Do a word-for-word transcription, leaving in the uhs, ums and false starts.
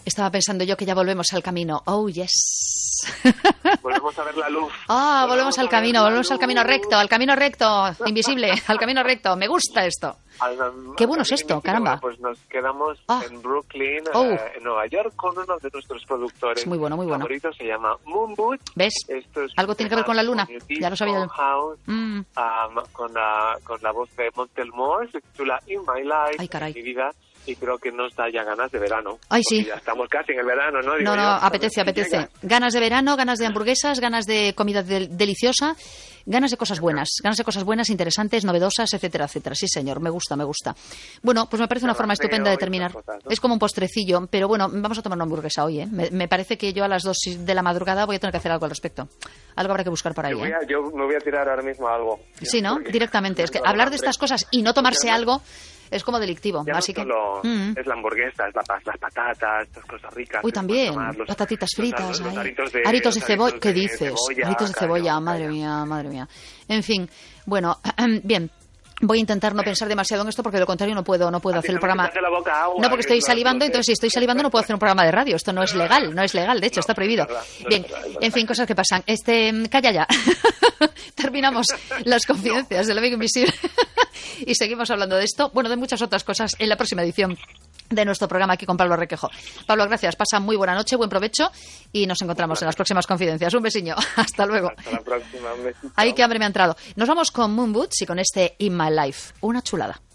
Estaba pensando yo que ya volvemos al camino. Oh, yes. Volvemos a ver la luz. Ah, oh, volvemos, volvemos al camino, volvemos al camino recto, al camino recto, invisible, al camino recto. Me gusta esto. Al, Qué bueno es esto, caramba. Pues nos quedamos oh. en Brooklyn, oh. eh, en Nueva York, con uno de nuestros productores es muy bueno, muy bueno. favoritos. Se llama Moon Boot. ¿Ves? Esto es algo tiene que ver con la luna. Ya lo sabía yo. House, mm. um, con, la, con la voz de Montel Moore. Se titula In My Life. Ay, caray. En mi vida. Y creo que nos da ya ganas de verano. Ay, sí. Ya estamos casi en el verano, ¿no? Digo no, no, yo, apetece, apetece. Llega. Ganas de verano, ganas de hamburguesas, ganas de comida de deliciosa, ganas de cosas buenas, ganas de cosas buenas, interesantes, novedosas, etcétera, etcétera. Sí, señor, me gusta, me gusta. Bueno, pues me parece una forma estupenda de terminar. Cosas, ¿no? Es como un postrecillo, pero bueno, vamos a tomar una hamburguesa hoy, ¿eh? Me, me parece que yo a las dos de la madrugada voy a tener que hacer algo al respecto. Algo habrá que buscar por ahí, yo, voy a, ¿eh? yo me voy a tirar ahora mismo a algo. Sí, ¿no? Directamente. Es que hablar de estas cosas y no tomarse algo es como delictivo, ya así no solo que mm. es la hamburguesa, es la, las patatas, estas cosas ricas. Uy, también, los, patatitas fritas, los, los, los aritos de, aritos de cebolla, ¿qué dices? Cebolla, aritos de cebolla, cariño, madre cariño. mía, madre mía. En fin, bueno, bien. Voy a intentar no pensar demasiado en esto porque de lo contrario no puedo no puedo hacer el programa. Agua, no, porque estoy salivando, entonces si estoy salivando no puedo hacer un programa de radio. Esto no es legal, no es legal, de hecho, no, está prohibido. Es verdad, no Bien, es verdad, es verdad. En fin, cosas que pasan. Este, calla ya. Terminamos las confidencias no. del amigo invisible y seguimos hablando de esto, bueno, de muchas otras cosas en la próxima edición de nuestro programa aquí con Pablo Requejo. Pablo, gracias. Pasa muy buena noche, buen provecho y nos encontramos en las próximas confidencias. Un besiño. Hasta luego. Hasta la próxima. Un besito. Ay, qué hambre me ha entrado. Nos vamos con Moon Boots y con este In My Life. Una chulada.